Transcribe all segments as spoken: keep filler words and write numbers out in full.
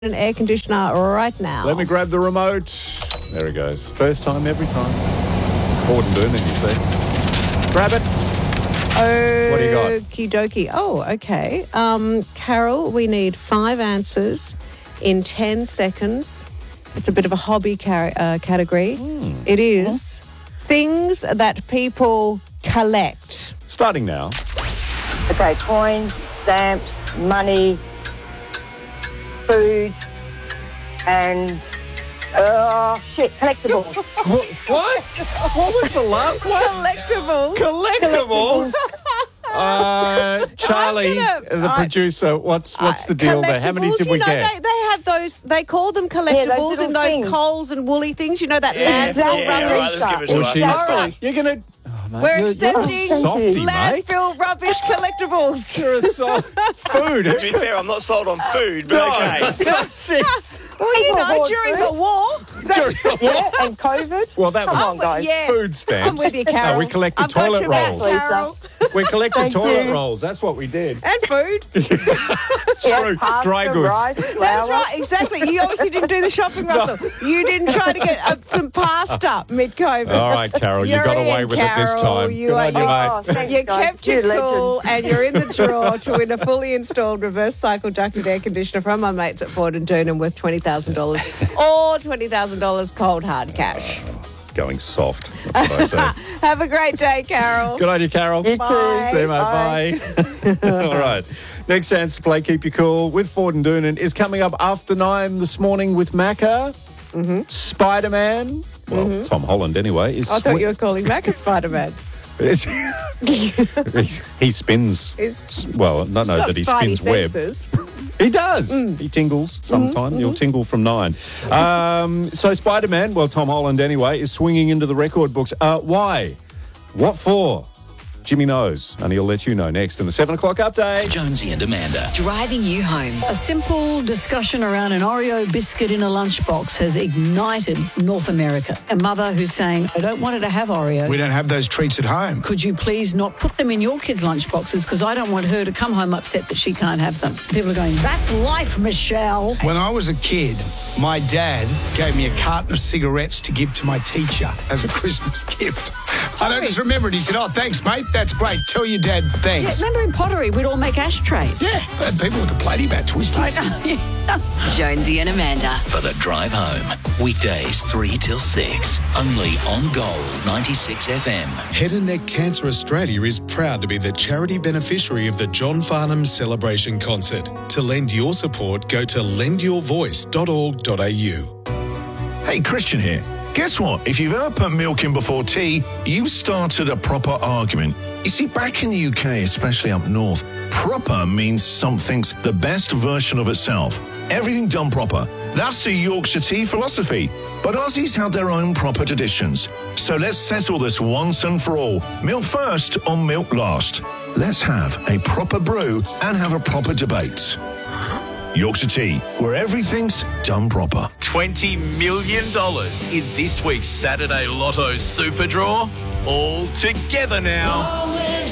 an air conditioner right now. Let me grab the remote. There it goes. First time, every time. Gordon Boonen, you see. Grab it. What do you got? Okie dokie. Oh, okay. Um, Carol, we need five answers in ten seconds. It's a bit of a hobby car- uh, category. Mm. It is things that people collect. Starting now. Okay, coins, stamps, money, food, and oh shit, collectibles. What? What? What was the last one? Collectibles. Collectibles. Uh, Charlie, gonna- the I- producer, what's what's the deal there? How many Collectibles, did we you know, get? They, they have those, they call them collectibles little in those things. Coles and Woolly things. You know, that Yeah, landfill yeah, rubbish. all right, let's give it to Well, her. she's- That's right. You're going to... Oh, mate, We're you're, you're a accepting softy, mate. landfill rubbish collectibles. You're a soft food. To be fair, I'm not sold on food, but okay. Well, you People know, hoard during food. the war. During the war. Yeah, and COVID. Well, that Come was on, guys. Yes. food stamps. I'm with you, Carol. No, we collected I've got toilet your back, rolls. Carol. We collected Thank toilet you. rolls. That's what we did. And food. Yeah, True. pasta, Dry goods. rice, That's flour. right, exactly. You obviously didn't do the shopping, Russell. You didn't try to get uh, some pasta mid-COVID. All right, Carol, you You're got away in, with it this Carol. time. You Good are- on you, Oh, mate. thanks, You guys. kept You're your a cool legend. and you're in the draw to win a fully installed reverse cycle ducted air conditioner from my mates at Ford and Doonan worth twenty thousand dollars or twenty thousand dollars cold hard cash. Going soft. That's what I say. Have a great day, Carol. Good on you, Carol. You too. Bye. See you, mate. Bye. All right. Next chance to play Keep You Cool with Ford and Doonan is coming up after nine this morning with Macca. Mm-hmm. Spider-Man. Well, Tom Holland anyway. Is I thought swi- you were calling Mac a Spider-Man. is- he spins. He's- well, not know Got that he spidey spins web. senses. He does. He tingles sometime. He'll tingle from nine. Um, so Spider-Man, well, Tom Holland anyway, is swinging into the record books. Uh, why? What for? Jimmy knows, and he'll let you know next in the seven o'clock update. Jonesy and Amanda. Driving you home. A simple discussion around an Oreo biscuit in a lunchbox has ignited North America. A mother who's saying, I don't want her to have Oreos. We don't have those treats at home. Could you please not put them in your kids' lunchboxes because I don't want her to come home upset that she can't have them. People are going, that's life, Michelle. When I was a kid, my dad gave me a carton of cigarettes to give to my teacher as a Christmas gift. I don't just remember it. He said, oh, thanks, mate. That's great. Tell your dad Yeah, thanks. remember in pottery, we'd all make ashtrays. Yeah, but people were complaining about twisties. Jonesy and Amanda. For the drive home. Weekdays three till six. Only on Gold ninety-six F M. Head and Neck Cancer Australia is proud to be the charity beneficiary of the John Farnham Celebration Concert. To lend your support, go to lend your voice dot org dot a u. Hey, Christian here. Guess what? If you've ever put milk in before tea, you've started a proper argument. You see, back in the U K, especially up north, proper means something's the best version of itself. Everything done proper. That's the Yorkshire tea philosophy. But Aussies have their own proper traditions. So let's settle this once and for all. Milk first or milk last. Let's have a proper brew and have a proper debate. Yorkshire Tea, where everything's done proper. twenty million dollars in this week's Saturday Lotto Super Draw. All together now.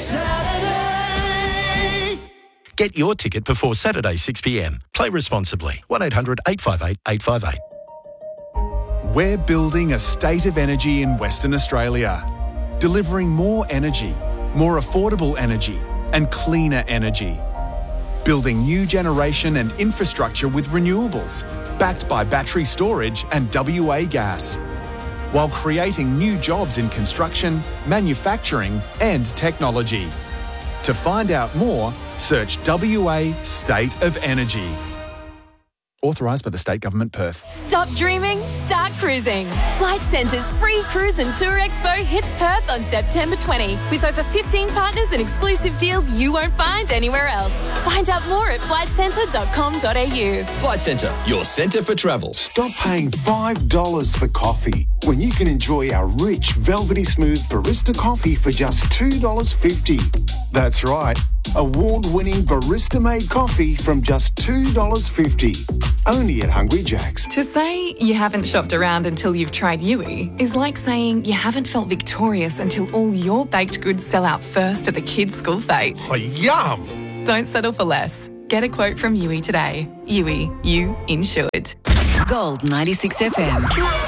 Get your ticket before Saturday, six p.m. Play responsibly. one eight hundred eight five eight eight five eight. We're building a state of energy in Western Australia, delivering more energy, more affordable energy, and cleaner energy. Building new generation and infrastructure with renewables, backed by battery storage and W A gas, while creating new jobs in construction, manufacturing, and technology. To find out more, search W A State of Energy. Authorised by the State Government, Perth. Stop dreaming, start cruising. Flight Centre's free cruise and tour expo hits Perth on September twentieth with over fifteen partners and exclusive deals you won't find anywhere else. Find out more at flight centre dot com dot a u. Flight Centre, your centre for travel. Stop paying five dollars for coffee when you can enjoy our rich, velvety smooth barista coffee for just two dollars fifty. That's right, award-winning barista-made coffee from just two dollars fifty. Only at Hungry Jack's. To say you haven't shopped around until you've tried Yui is like saying you haven't felt victorious until all your baked goods sell out first at the kids' school fete. Oh, yum! Don't settle for less. Get a quote from U E today. U E, you insured. Gold ninety-six F M.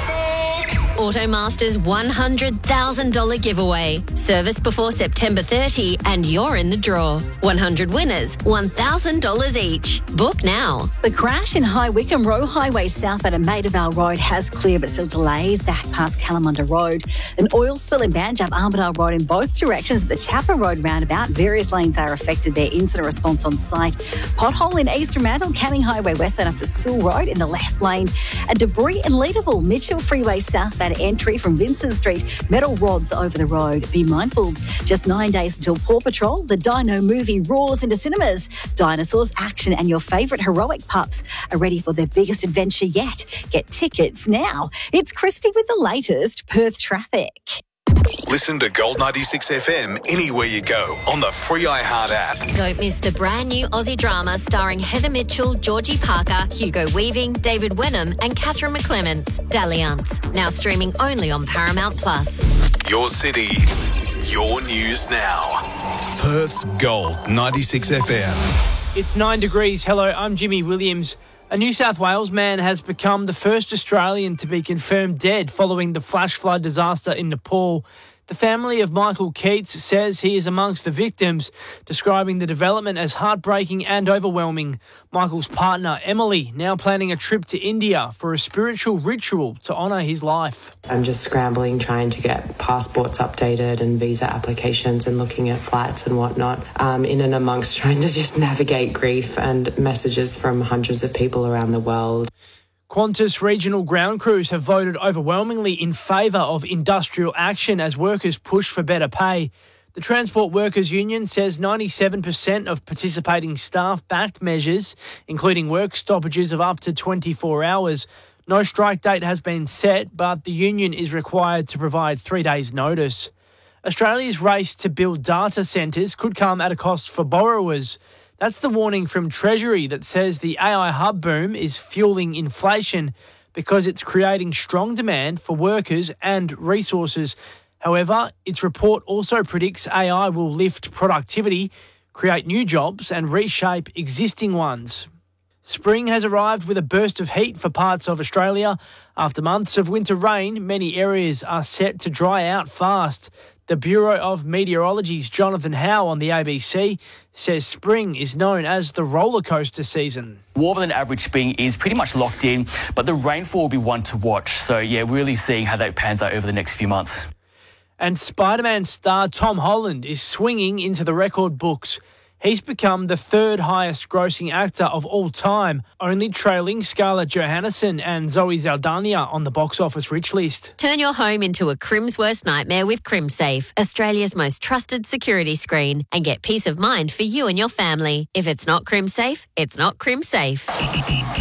Automaster's one hundred thousand dollars giveaway. Service before September thirtieth and you're in the draw. one hundred winners, one thousand dollars each. Book now. The crash in High Wycombe Row Highway south at Maida Vale Road has cleared, but still delays back past Kalamunda Road. An oil spill in Banjab Armadale Road in both directions at the Tapper Road roundabout. Various lanes are affected there. Incident response on site. Pothole in East Fremantle, Canning Highway westbound up to Sewell Road in the left lane. And debris in Leederville, Mitchell Freeway southbound entry from Vincent Street. Metal rods over the road. Be mindful. Just nine days until Paw Patrol. The Dino movie roars into cinemas. Dinosaurs, action and your favourite heroic pups are ready for their biggest adventure yet. Get tickets now. It's Christy with the latest Perth traffic. Listen to Gold ninety-six F M anywhere you go on the free iHeart app. Don't miss the brand new Aussie drama starring Heather Mitchell, Georgie Parker, Hugo Weaving, David Wenham and Catherine McClements. Dalliance. Now streaming only on Paramount Plus. Your city, your news now. Perth's Gold ninety-six F M. It's nine degrees. Hello, I'm Jimmy Williams. A New South Wales man has become the first Australian to be confirmed dead following the flash flood disaster in Nepal. The family of Michael Keats says he is amongst the victims, describing the development as heartbreaking and overwhelming. Michael's partner, Emily, now planning a trip to India for a spiritual ritual to honour his life. I'm just scrambling, trying to get passports updated and visa applications and looking at flights and whatnot, um, in and amongst trying to just navigate grief and messages from hundreds of people around the world. Qantas regional ground crews have voted overwhelmingly in favour of industrial action as workers push for better pay. The Transport Workers Union says ninety-seven percent of participating staff backed measures, including work stoppages of up to twenty-four hours. No strike date has been set, but the union is required to provide three days' notice. Australia's race to build data centres could come at a cost for borrowers. That's the warning from Treasury that says the A I hub boom is fueling inflation because it's creating strong demand for workers and resources. However, its report also predicts A I will lift productivity, create new jobs and reshape existing ones. Spring has arrived with a burst of heat for parts of Australia. After months of winter rain, many areas are set to dry out fast. The Bureau of Meteorology's Jonathan Howe on the A B C says spring is known as the roller coaster season. Warmer than average spring is pretty much locked in, but the rainfall will be one to watch. So, yeah, really seeing how that pans out over the next few months. And Spider-Man star Tom Holland is swinging into the record books. He's become the third highest grossing actor of all time, only trailing Scarlett Johansson and Zoe Saldana on the box office rich list. Turn your home into a Crim's worst nightmare with CrimSafe, Australia's most trusted security screen, and get peace of mind for you and your family. If it's not CrimSafe, it's not CrimSafe.